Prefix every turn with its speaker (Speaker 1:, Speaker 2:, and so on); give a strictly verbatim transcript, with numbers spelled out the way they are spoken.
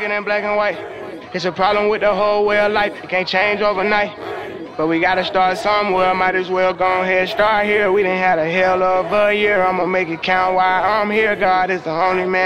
Speaker 1: it in black and white. It's a problem with the whole way of life. It can't change overnight. But we gotta start somewhere. Might as well go ahead, start here. We done had a hell of a year. I'ma make it count while I'm here. God is the only man.